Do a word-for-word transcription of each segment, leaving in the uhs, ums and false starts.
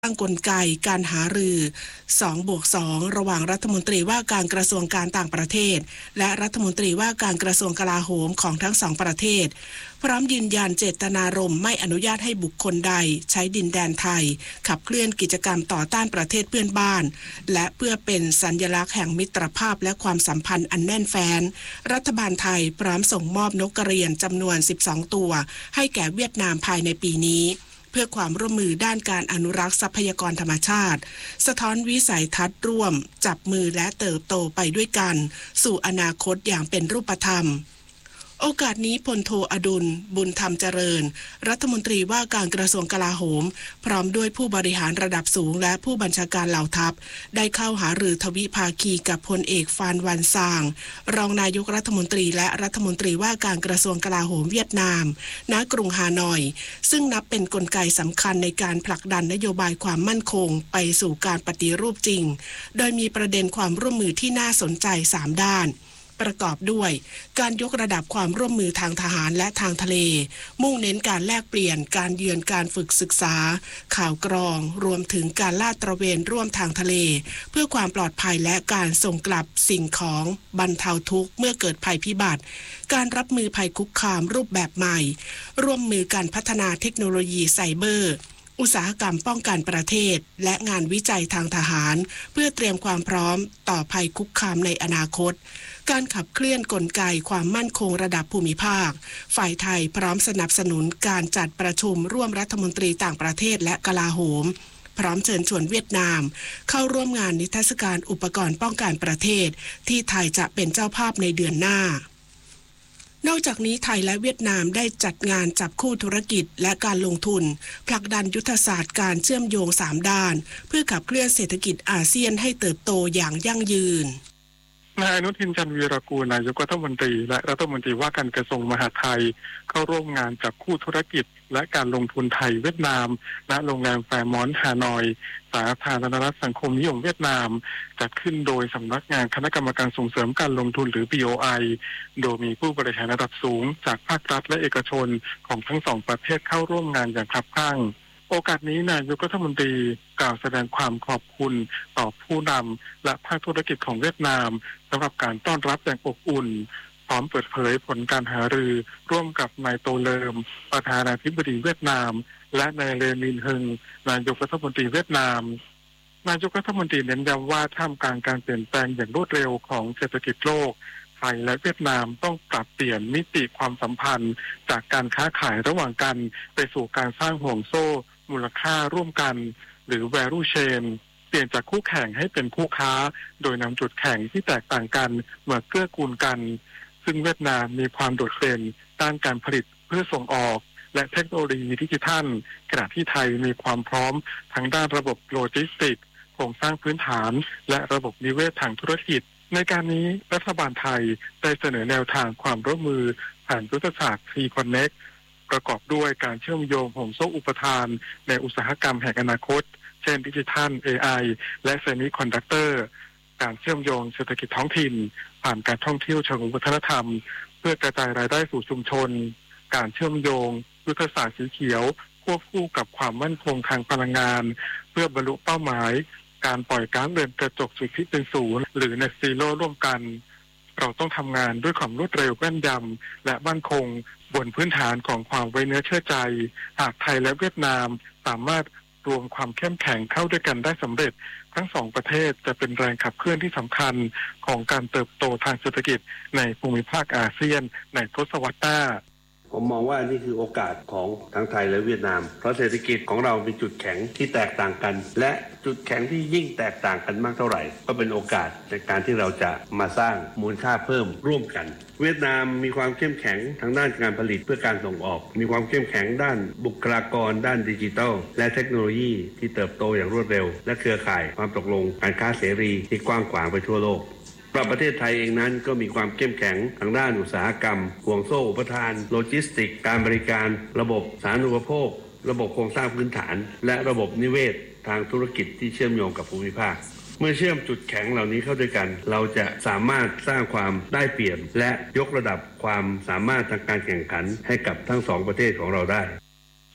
ตั้งกลไกการหารือ สองบวกสอง ระหว่างรัฐมนตรีว่าการกระทรวงการต่างประเทศและรัฐมนตรีว่าการกระทรวงกลาโหมของทั้งสองประเทศพร้อมยืนยันเจตนารมณ์ไม่อนุญาตให้บุคคลใดใช้ดินแดนไทยขับเคลื่อนกิจกรรมต่อต้านประเทศเพื่อนบ้านและเพื่อเป็นสัญลักษณ์แห่งมิตรภาพและความสัมพันธ์อันแน่นแฟ้นรัฐบาลไทยพร้อมส่งมอบนกกระเรียนจำนวนสิบสองตัวให้แก่เวียดนามภายในปีนี้เพื่อความร่วมมือด้านการอนุรักษ์ทรัพยากรธรรมชาติสะท้อนวิสัยทัศน์ร่วมจับมือและเติบโตไปด้วยกันสู่อนาคตอย่างเป็นรูปธรรมโอกาสนี้พลโทอดุลบุญธรรมเจริญรัฐมนตรีว่าการกระทรวงกลาโหมพร้อมด้วยผู้บริหารระดับสูงและผู้บัญชาการเหล่าทัพได้เข้าหารือทวิภาคีกับพลเอกฟานวันซางรองนายกรัฐมนตรีและรัฐมนตรีว่าการกระทรวงกลาโหมเวียดนามณกรุงฮานอยซึ่งนับเป็นกลไกสำคัญในการผลักดันนโยบายความมั่นคงไปสู่การปฏิรูปจริงโดยมีประเด็นความร่วมมือที่น่าสนใจสามด้านประกอบด้วยการยกระดับความร่วมมือทางทหารและทางทะเลมุ่งเน้นการแลกเปลี่ยนการเยือนการฝึกศึกษาข่าวกรองรวมถึงการลาดตระเวนร่วมทางทะเลเพื่อความปลอดภัยและการส่งกลับสิ่งของบรรเทาทุกข์เมื่อเกิดภัยพิบัติการรับมือภัยคุกคามรูปแบบใหม่ร่วมมือการพัฒนาเทคโนโลยีไซเบอร์อุตสาหกรรมป้องกันประเทศและงานวิจัยทางทหารเพื่อเตรียมความพร้อมต่อภัยคุกคามในอนาคตการขับเคลื่อนกลไกความมั่นคงระดับภูมิภาคฝ่ายไทยพร้อมสนับสนุนการจัดประชุมร่วมรัฐมนตรีต่างประเทศและกลาโหมพร้อมเชิญชวนเวียดนามเข้าร่วมงานนิทรรศการอุปกรณ์ป้องกันประเทศที่ไทยจะเป็นเจ้าภาพในเดือนหน้านอกจากนี้ไทยและเวียดนามได้จัดงานจับคู่ธุรกิจและการลงทุนผลักดันยุทธศาสตร์การเชื่อมโยงสามด้านเพื่อขับเคลื่อนเศรษฐกิจอาเซียนให้เติบโตอย่างยั่งยืนนายอนุทินจันทร์วีรกูลนายกรัฐมนตรีและรัฐมนตรีว่าการกระทรวงมหาดไทยเข้าร่วมงานจับคู่ธุรกิจและการลงทุนไทยเวียดนามณโรงแรมแฟร์มอนต์ฮานอยสาธารณรัฐสังคมนิยมเวียดนามจัดขึ้นโดยสำนักงานคณะกรรมการส่งเสริมการลงทุนหรือ บี โอ ไอ โดยมีผู้บริหารระดับสูงจากภาครัฐและเอกชนของทั้งสองประเทศเข้าร่วมงานอย่างคับคั่งโอกาสนี้นายกรัฐมนตรีกล่าวแสดงความขอบคุณต่อผู้นำและภาคธุรกิจของเวียดนามสำหรับการต้อนรับอย่างอบอุ่นพร้อมเปิดเผยผลการหารือร่วมกับนายโตเลิมประธานาธิบดีเวียดนามและนายเลมินเฮิงนายกรัฐมนตรีเวียดนามนายกรัฐมนตรีเน้นย้ำว่าท่ามกลางการเปลี่ยนแปลงอย่างรวดเร็วของเศรษฐกิจโลกไทยและเวียดนามต้องปรับเปลี่ยนมิติความสัมพันธ์จากการค้าขายระหว่างกันไปสู่การสร้างห่วงโซ่มูลค่าร่วมกันหรือ value chain เปลี่ยนจากคู่แข่งให้เป็นคู่ค้าโดยนำจุดแข่งที่แตกต่างกันมาเกื้อกูลกันซึ่งเวียดนามมีความโดดเด่นด้านการผลิตเพื่อส่งออกและเทคโนโลยีดิจิทัลขณะที่ไทยมีความพร้อมทั้งด้านระบบโลจิสติกส์โครงสร้างพื้นฐานและระบบนิเวศทางธุรกิจในการนี้รัฐบาลไทยได้เสนอแนวทางความร่วมมือผ่านยุทธศาสตร์ T Connectประกอบด้วยการเชื่อมโยงห่วงโซ่อุปทานในอุตสาหกรรมแห่งอนาคตเช่นดิจิทัล เอ ไอ และเซมิคอนดักเตอร์การเชื่อมโยงเศรษฐกิจท้องถิ่นผ่านการท่องเที่ยวเชิงวัฒนธรรมเพื่อกระจายรายได้สู่ชุมชนการเชื่อมโยงยุทธศาสตร์สีเขียวควบคู่กับความมั่นคงทางพลังงานเพื่อบรรลุเป้าหมายการปล่อยก๊าซเรือนกระจกสุทธิเป็นศูนย์หรือ Net Zero ร่วมกันเราต้องทำงานด้วยความรวดเร็วแม่นยำและมั่นคงบนพื้นฐานของความไว้เนื้อเชื่อใจหากไทยและเวียดนามสามารถรวมความเข้มแข็งเข้าด้วยกันได้สำเร็จทั้งสองประเทศจะเป็นแรงขับเคลื่อนที่สำคัญของการเติบโตทางเศรษฐกิจในภูมิภาคอาเซียนในทศวรรษหน้าผมมองว่านี่คือโอกาสของทั้งไทยและเวียดนามเพราะเศรษฐกิจของเราเป็นจุดแข็งที่แตกต่างกันและจุดแข็งที่ยิ่งแตกต่างกันมากเท่าไหร่ก็เป็นโอกาสในการที่เราจะมาสร้างมูลค่าเพิ่มร่วมกันเวียดนามมีความเข้มแข็งทางด้านการผลิตเพื่อการส่งออกมีความเข้มแข็งด้านบุคลากรด้านดิจิทัลและเทคโนโลยีที่เติบโตอย่างรวดเร็วและเครือข่ายความตกลงการค้าเสรีที่กว้างขวางไปทั่วโลกประเทศไทยเองนั้นก็มีความเข้มแข็งทางด้านอุตสาหกรรมห่วงโซ่อุปทานโลจิสติกการบริการระบบสาธารณูปโภคระบบโครงสร้างพื้นฐานและระบบนิเวศทางธุรกิจที่เชื่อมโยงกับภูมิภาคเมื่อเชื่อมจุดแข็งเหล่านี้เข้าด้วยกันเราจะสามารถสร้างความได้เปรียบและยกระดับความสามารถทางการแข่งขันให้กับทั้งสองประเทศของเราได้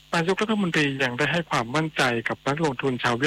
นายกรัฐมนตรียังได้ให้ความมั่นใจกับนักลงทุนชาว